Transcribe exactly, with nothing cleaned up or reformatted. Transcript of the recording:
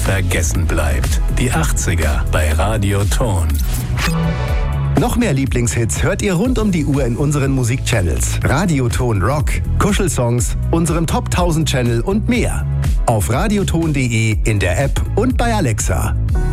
vergessen bleibt. Die achtziger bei Radio Ton. Noch mehr Lieblingshits hört ihr rund um die Uhr in unseren Musikchannels. Radioton Rock, Kuschelsongs, unserem Top tausend Channel und mehr. Auf radioton punkt de, in der App und bei Alexa.